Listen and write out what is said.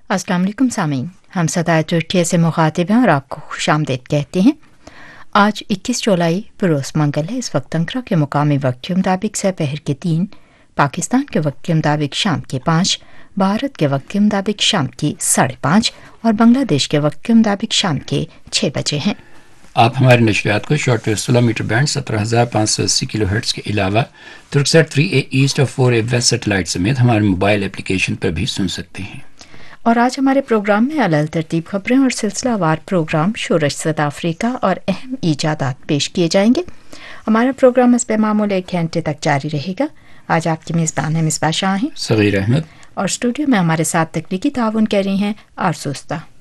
अस्सलाम वालेकुम सामीन, हम सदाए तुर्किया से मुखातिब हैं और आपको खुशामदीद कहते हैं। आज 21 जुलाई बरोज़ मंगल है। इस वक्त अंकरा के मुकामी वक्त के मुताबिक सपहर के 3, पाकिस्तान के वक्त के मुताबिक शाम के 5, भारत के वक्त के मुताबिक शाम की 5:30 और बांग्लादेश के वक्त के मुताबिक शाम के 6 बजे हैं। आप हमारे नशरियात को शॉर्टवेव 16 मीटर बैंड 17,580 किलोहर्ट्ज़ के अलावा तुर्कसेट 3A ईस्ट और 4A वेस्ट सेटेलाइट समेत हमारे मोबाइल एप्लीकेशन पर भी सुन सकते हैं। और आज हमारे प्रोग्राम में अलग तरतीब खबरें और सिलसिलावार प्रोग्राम शोरश सदा अफ्रीका और अहम ईजादात पेश किए जाएंगे। हमारा प्रोग्राम इस बेमामूल 1 घंटे तक जारी रहेगा। आज आपकी मेज़बान है मिसबा शाह हैं, सगीर अहमद, और स्टूडियो में हमारे साथ तकनीकी ताउन कर रही हैं आरज़ू उस्ता।